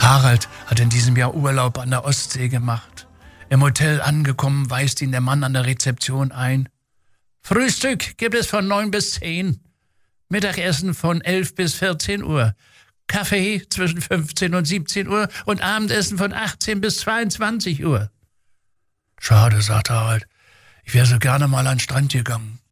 Harald hat in diesem Jahr Urlaub an der Ostsee gemacht. Im Hotel angekommen, weist ihn der Mann an der Rezeption ein. Frühstück gibt es von 9 bis 10. Mittagessen von 11 bis 14 Uhr. Kaffee zwischen 15 und 17 Uhr und Abendessen von 18 bis 22 Uhr. Schade, sagt Harald. Ich wäre so gerne mal an den Strand gegangen.